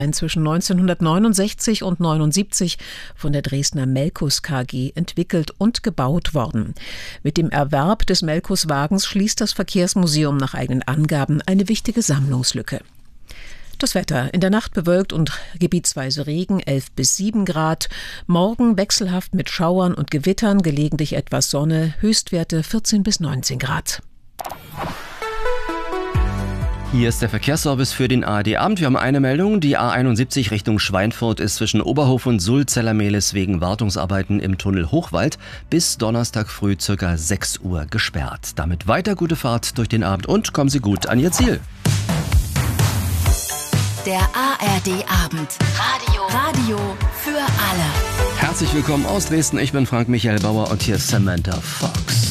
zwischen 1969 und 1979 von der Dresdner Melkus KG entwickelt und gebaut worden. Mit dem Erwerb des Melkus-Wagens schließt das Verkehrsmuseum nach eigenen Angaben eine wichtige Sammlungslücke. Das Wetter: in der Nacht bewölkt und gebietsweise Regen, 11 bis 7 Grad. Morgen wechselhaft mit Schauern und Gewittern, gelegentlich etwas Sonne, Höchstwerte 14 bis 19 Grad. Hier ist der Verkehrsservice für den ARD-Abend. Wir haben eine Meldung. Die A71 Richtung Schweinfurt ist zwischen Oberhof und Sulzellermehlis wegen Wartungsarbeiten im Tunnel Hochwald bis Donnerstag früh ca. 6 Uhr gesperrt. Damit weiter gute Fahrt durch den Abend und kommen Sie gut an Ihr Ziel. Der ARD-Abend. Radio für alle. Herzlich willkommen aus Dresden. Ich bin Frank Michael Bauer und hier ist Samantha Fox.